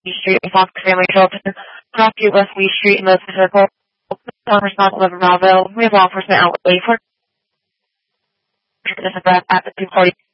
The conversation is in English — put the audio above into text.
Street in Fox Family Shelton. Property West Lee Street in Leslie Circle. Numbers not 11 Bravo. We have law enforcement outlay for this event at the 240.